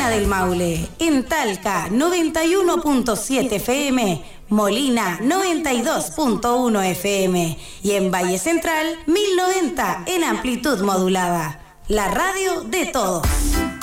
del Maule, en Talca 91.7 FM, Molina 92.1 FM y en Valle Central 1090 en amplitud modulada. La radio de todos.